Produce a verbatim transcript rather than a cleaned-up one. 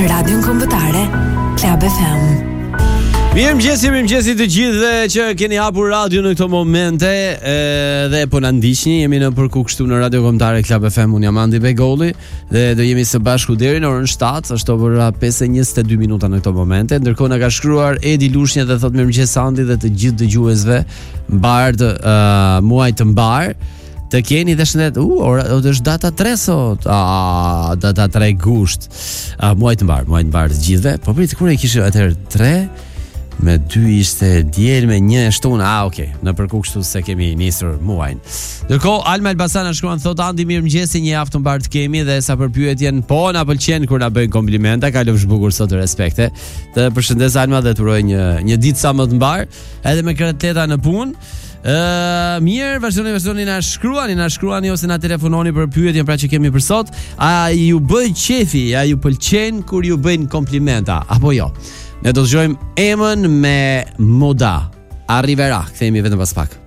Radion Kombëtare Club F M. Mirëmëngjesi, mirëmëngjesi të gjithëve që keni hapur radio në këto momente dhe po na ndiqni. Jemi në përku kështu në Radio Kombëtare Club F M. Unë jam Andi Begolli dhe do jemi së bashku deri në orën shtatë, është ora pesë e njëzet e dy minuta në këto momente. Ndërkohë na ka shkruar Edi Lushnja dhe thot mirëmëngjes Andi dhe të gjithë dëgjuesve mbar të uh, muaj të mbar. Të keni dhe shëndet, u, ora, është data tre sot, a, data tre gusht, a, muaj të mbar, muaj të mbar të gjithve, po pritë, kur e kishë atër tre, me dy ishte djelë, me një shtunë, a, okej, okay, në përku kështu se kemi nisur muajnë. Ndërko, Alma Elbasana shkruan, thot Andi mirëmëngjesi, një javë të mbar të kemi, dhe sa për pyetjen, po, na pëlqen kur na bëjnë komplimenta, ka lëvsh bukur sot të respekte, dhe përshëndes Alma dhe të uroj një, një ditë sa më të mbar, edhe me kreatleta në punë. Uh, mirë, vazhdoni, vazhdoni na shkruani, na shkruani ose na telefononi për pyetjen pra që kemi për sot. A ju bëj qefi, a ju pëlqen kur ju bëjnë komplimenta apo jo? Ne do të dëgjojmë emën me Moda. Arriverà, kthehemi vetëm pas pak.